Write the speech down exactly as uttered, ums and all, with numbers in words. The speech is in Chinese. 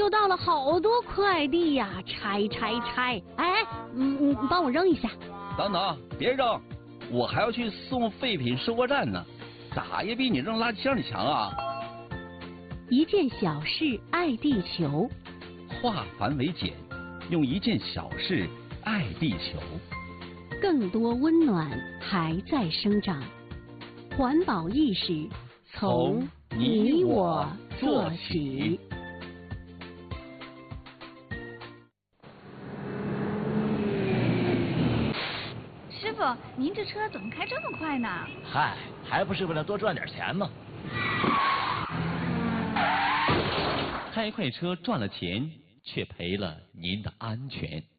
收到了好多快递呀，拆拆拆！哎，嗯嗯，帮我扔一下。 等等，别扔，我还要去送废品收货站呢，咋也比你扔垃圾箱里强啊！ 一件小事爱地球， 化繁为简，用一件小事爱地球。 更多温暖还在生长，环保意识从你我做起。 师傅，您这车怎么开这么快呢？ 嗨，还不是为了多赚点钱吗？ 开快车赚了钱，却赔了您的安全。